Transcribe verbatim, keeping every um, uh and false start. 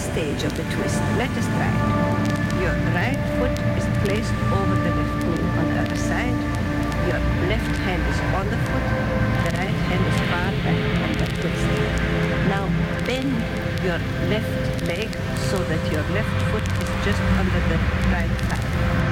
stage of the twist. Let us try it. Your right foot is placed over the left knee on the other side. Your left hand is on the foot. The right hand is far back on the twist. Now bend your left leg so that your left foot is just under the right thigh.